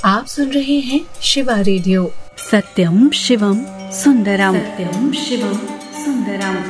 आप सुन रहे हैं शिवा रेडियो। सत्यम शिवम सुंदरम। सत्यम शिवम सुंदरम।